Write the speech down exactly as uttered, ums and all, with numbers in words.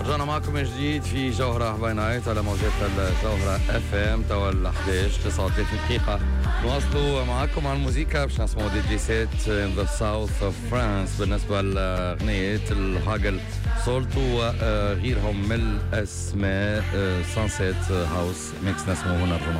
رجعنا معكم من جديد في جوهرة باي نايت على موجات الجوهرة اف ام توا ال احداش تسعة وثلاثين دقيقة. نواصلوا معكم على الموسيقى باش نسمعوا دي جي سيت in the south of France بالنسبة لأغنية الهاجل سولت وغيرهم من الأسماء سانسيت هاوس ميكس نسمعوا هنا.